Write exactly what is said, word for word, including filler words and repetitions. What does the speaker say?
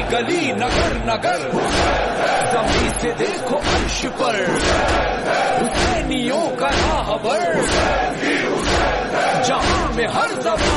गली नगर नगर जमीन से देखो अर्श पर हुसैनियों का राहबर जहां में हर जबान